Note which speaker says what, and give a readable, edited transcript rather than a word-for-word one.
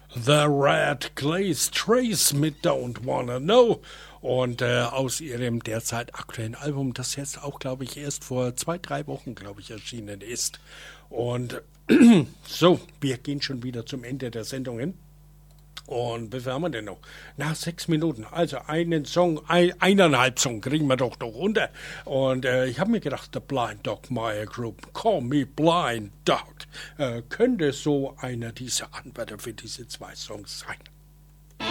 Speaker 1: The Red Glaze Trace mit Don't Wanna Know. Und aus ihrem derzeit aktuellen Album, das jetzt auch, glaube ich, erst vor 2, 3 Wochen, glaube ich, erschienen ist. Und so, wir gehen schon wieder zum Ende der Sendung hin. Und wie viel haben wir denn noch? Nach 6 Minuten. Also einen Song, 1,5 Song kriegen wir doch noch runter. Und ich habe mir gedacht, The Blind Dog Meyer Group, Call Me Blind Dog, könnte so einer dieser Anwärter für diese 2 Songs sein.